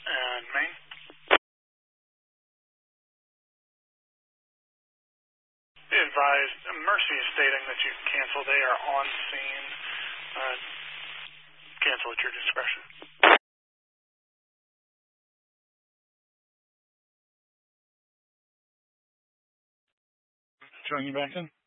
And Maine? Be advised, Mercy is stating that you can cancel. They are on scene. Cancel at your discretion. Showing you back in?